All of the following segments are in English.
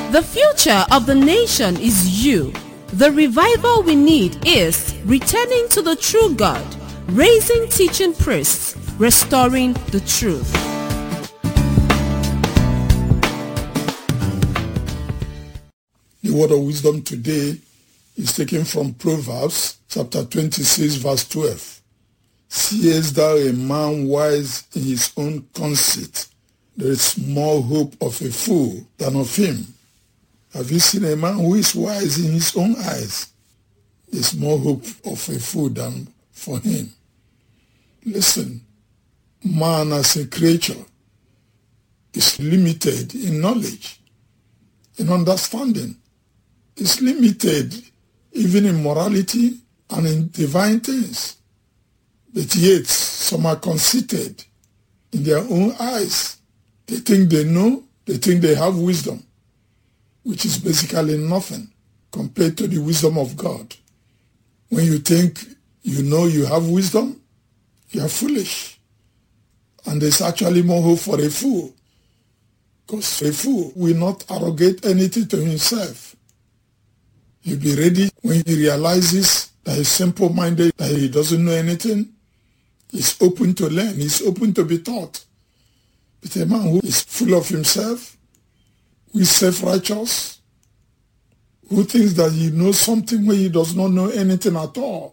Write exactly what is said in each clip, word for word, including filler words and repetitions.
The future of the nation is you. The revival we need is returning to the true God, raising teaching priests, restoring the truth. The word of wisdom today is taken from Proverbs chapter twenty-six verse twelve. Seest thou a man wise in his own conceit? There is more hope of a fool than of him. Have you seen a man who is wise in his own eyes? There's more hope of a fool than for him. Listen, man as a creature is limited in knowledge, in understanding. It's limited even in morality and in divine things. But yet, some are conceited in their own eyes. They think they know, they think they have wisdom, which is basically nothing compared to the wisdom of God. When you think you know you have wisdom, you are foolish. And there's actually more hope for a fool, because a fool will not arrogate anything to himself. He'll be ready when he realizes that he's simple-minded, that he doesn't know anything. He's open to learn. He's open to be taught. But a man who is full of himself, who is self-righteous, who thinks that he knows something when he does not know anything at all,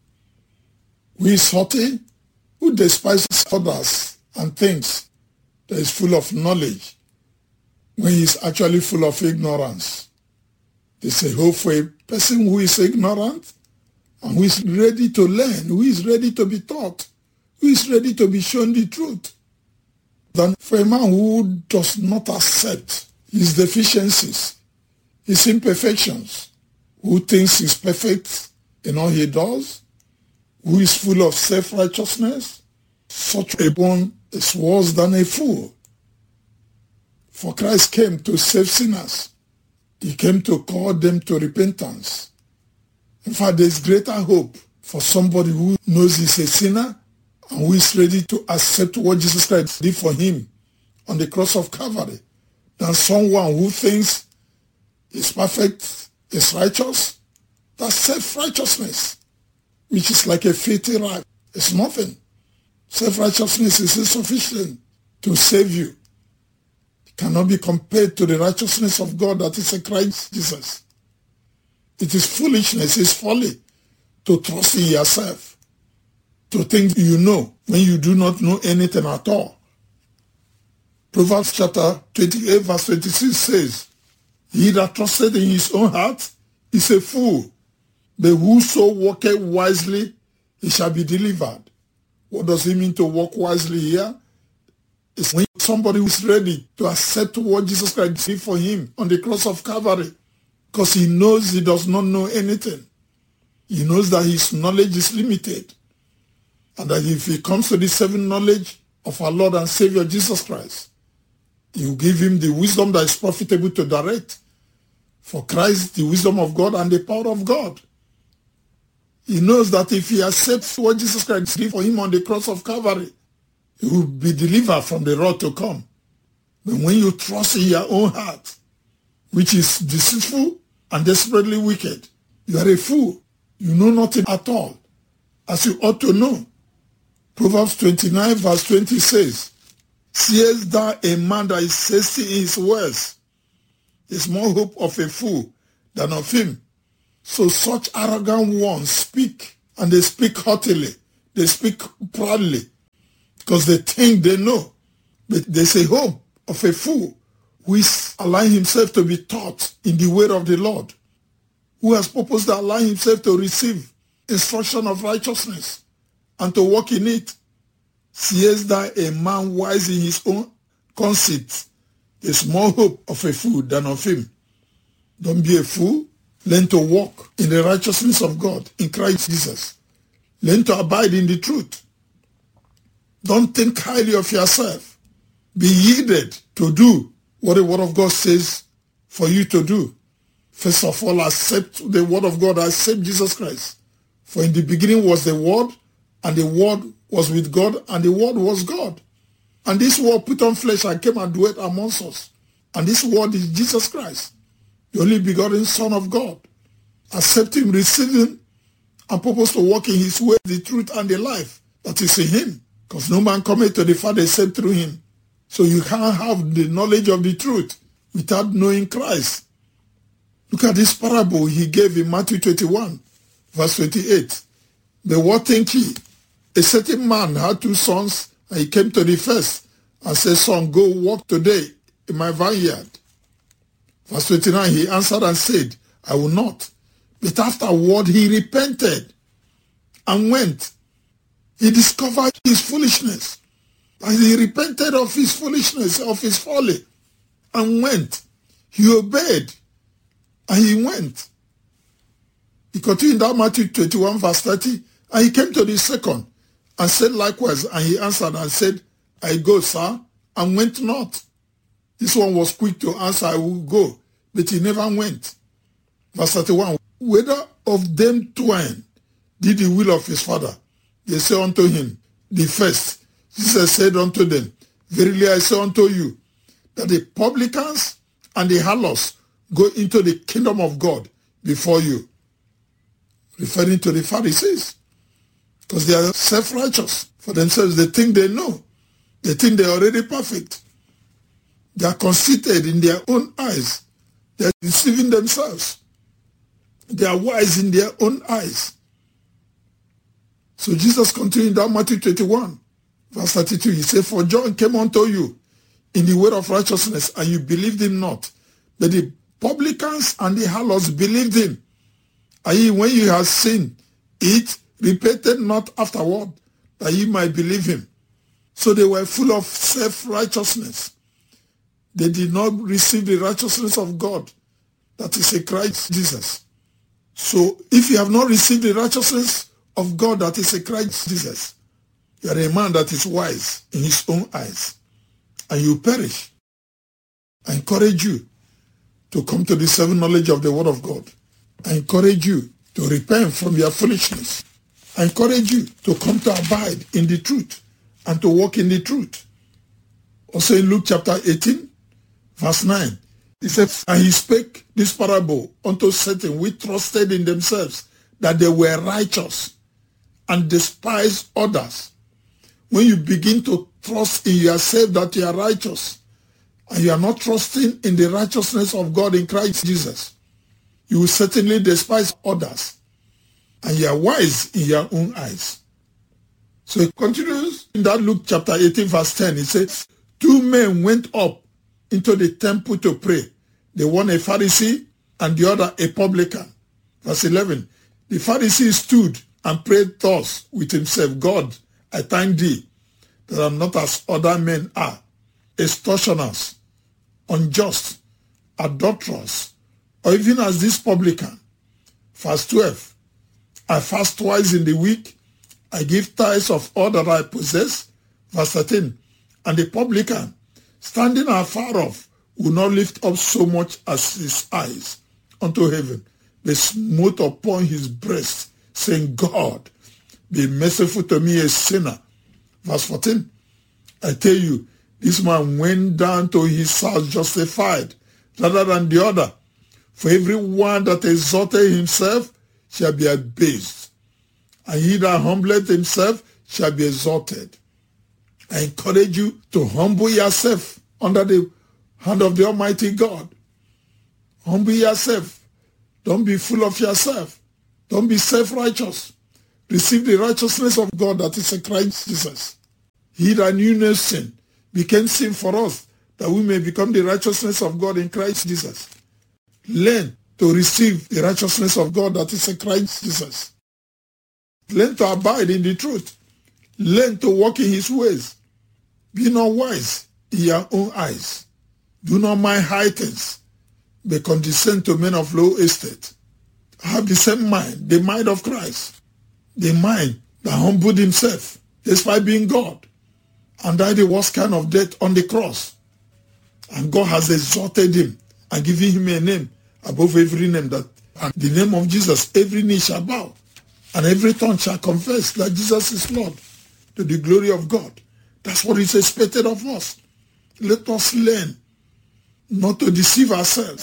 who is haughty, who despises others and thinks that he's full of knowledge when he is actually full of ignorance. There's a hope for a person who is ignorant and who is ready to learn, who is ready to be taught, who is ready to be shown the truth, than for a man who does not accept his deficiencies, his imperfections, who thinks he's perfect in all he does, who is full of self-righteousness. Such a one is worse than a fool. For Christ came to save sinners. He came to call them to repentance. In fact, there is greater hope for somebody who knows he's a sinner and who is ready to accept what Jesus Christ did for him on the cross of Calvary than someone who thinks is perfect, is righteous. That's self-righteousness, which is like a filthy rag. It's nothing. Self-righteousness is insufficient to save you. Cannot be compared to the righteousness of God that is in Christ Jesus. It is foolishness, it's folly to trust in yourself, to think you know when you do not know anything at all. Proverbs chapter twenty-eight verse twenty-six says, he that trusted in his own heart is a fool, but whoso walketh wisely, he shall be delivered. What does it mean to walk wisely here? It's when somebody who is ready to accept what Jesus Christ did for him on the cross of Calvary, because he knows he does not know anything. He knows that his knowledge is limited, and that if he comes to the saving knowledge of our Lord and Savior Jesus Christ, he will give him the wisdom that is profitable to direct. For Christ, the wisdom of God and the power of God. He knows that if he accepts what Jesus Christ did for him on the cross of Calvary, he will be delivered from the wrath to come. But when you trust in your own heart, which is deceitful and desperately wicked, you are a fool. You know nothing at all, as you ought to know. Proverbs twenty-nine verse twenty says, seest thou a man that is hasty in his words? There's more hope of a fool than of him. So such arrogant ones speak, and they speak haughtily. They speak proudly, because they think they know. But there's a hope of a fool who is allowing himself to be taught in the way of the Lord, who has purposed to allow himself to receive instruction of righteousness and to walk in it. Seest thou a man wise in his own conceit? There's more hope of a fool than of him. Don't be a fool. Learn to walk in the righteousness of God in Christ Jesus. Learn to abide in the truth. Don't think highly of yourself. Be yielded to do what the Word of God says for you to do. First of all, accept the Word of God. Accept Jesus Christ. For in the beginning was the Word, and the Word was with God, and the Word was God. And this Word put on flesh and came and dwelt amongst us. And this Word is Jesus Christ. the only begotten Son of God. Accept him, receive him, and purpose to walk in his way, the truth and the life that is in him. Because no man cometh to the Father except through him. So you can't have the knowledge of the truth without knowing Christ. Look at this parable he gave in Matthew twenty-one, verse twenty-eight. But what think ye? A certain man had two sons, and he came to the first and said, Son, go work today in my vineyard. Verse twenty-nine, he answered and said, I will not. But afterward he repented and went. He discovered his foolishness. And he repented of his foolishness, of his folly, and went. He obeyed, and he went. He continued in Matthew twenty-one, verse thirty, and he came to the second, and said likewise, and he answered and said, I go, sir, and went not. This one was quick to answer, I will go, but he never went. Verse thirty-one, whether of them twain did the will of his father? They say unto him, the first. Jesus said unto them, verily I say unto you, that the publicans and the harlots go into the kingdom of God before you. Referring to the Pharisees. Because they are self-righteous for themselves. They think they know. They think they are already perfect. They are conceited in their own eyes. They are deceiving themselves. They are wise in their own eyes. So Jesus continued down Matthew twenty-one, verse thirty-two. He said, for John came unto you in the way of righteousness, and you believed him not. But the publicans and the harlots believed him. And ye, when you have seen it, repented not afterward, that ye might believe him. So they were full of self-righteousness. They did not receive the righteousness of God, that is in Christ Jesus. So if you have not received the righteousness of God that is in Christ Jesus, you are a man that is wise in his own eyes, and you perish. I encourage you to come to the saving knowledge of the word of God. I encourage you to repent from your foolishness. I encourage you to come to abide in the truth and to walk in the truth. Also in Luke chapter eighteen, verse nine, he says, and he spake this parable unto certain which trusted in themselves that they were righteous, and despised others. When you begin to trust in yourself that you are righteous, and you are not trusting in the righteousness of God in Christ Jesus, you will certainly despise others, and you are wise in your own eyes. So it continues in that Luke chapter eighteen, verse ten. It says, two men went up into the temple to pray. The one a Pharisee and the other a publican. Verse eleven. The Pharisee stood and prayed thus with himself, God, I thank thee that I am not as other men are, extortioners, unjust, adulterers, or even as this publican. Verse twelve. I fast twice in the week. I give tithes of all that I possess. Verse thirteen. And the publican, standing afar off, will not lift up so much as his eyes unto heaven, but smote upon his breast, saying, God, be merciful to me, a sinner. Verse fourteen. I tell you, this man went down to his house justified rather than the other. For every one that exalted himself shall be abased, and he that humbleth himself shall be exalted. I encourage you to humble yourself under the hand of the Almighty God. Humble yourself. Don't be full of yourself. Don't be self-righteous. Receive the righteousness of God that is in Christ Jesus. He that knew no sin became sin for us, that we may become the righteousness of God in Christ Jesus. Learn to receive the righteousness of God that is in Christ Jesus. Learn to abide in the truth. Learn to walk in his ways. Be not wise in your own eyes. Do not mind high things, but condescend to men of low estate. Have the same mind, the mind of Christ, the mind that humbled himself despite being God and died the worst kind of death on the cross. And God has exalted him and given him a name above every name, that and the name of Jesus, every knee shall bow and every tongue shall confess that Jesus is Lord, to the glory of God. That's what is expected of us. Let us learn not to deceive ourselves,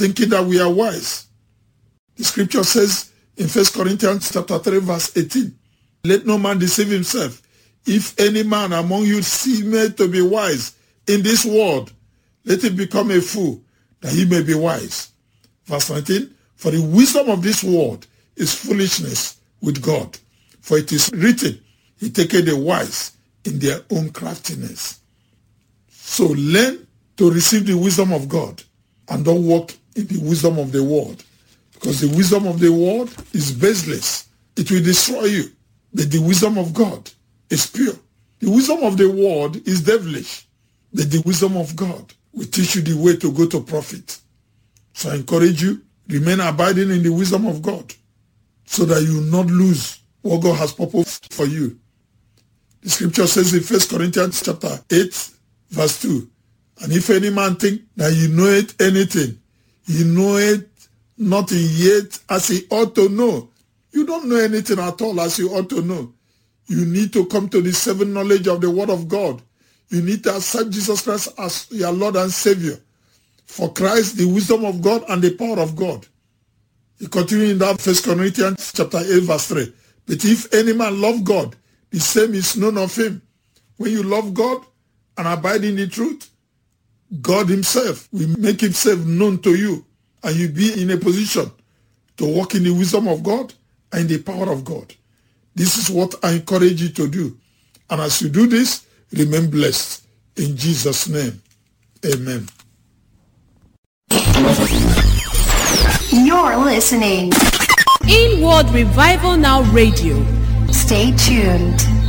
thinking that we are wise. The scripture says in First Corinthians chapter three, verse eighteen, let no man deceive himself. If any man among you seemeth to be wise in this world, let him become a fool, that he may be wise. Verse nineteen, for the wisdom of this world is foolishness with God. For it is written, he taketh the wise in their own craftiness. So learn to receive the wisdom of God and don't walk in the wisdom of the world. Because the wisdom of the world is baseless. It will destroy you. But the wisdom of God is pure. The wisdom of the world is devilish. But the wisdom of God will teach you the way to go to profit. So I encourage you, remain abiding in the wisdom of God so that you will not lose what God has purposed for you. The scripture says in First Corinthians chapter eight, verse two, and if any man think that he knoweth anything, he knoweth nothing yet as he ought to know. You don't know anything at all as you ought to know. You need to come to the saving knowledge of the word of God. You need to accept Jesus Christ as your Lord and Savior. For Christ, the wisdom of God and the power of God. You continue in that First Corinthians chapter eight, verse three. But if any man love God, the same is known of him. When you love God and abide in the truth, God himself will make himself known to you, and you'll be in a position to walk in the wisdom of God and the power of God. This is what I encourage you to do. And as you do this, remain blessed. In Jesus' name, amen. You're listening. Inward Revival Now Radio. Stay tuned.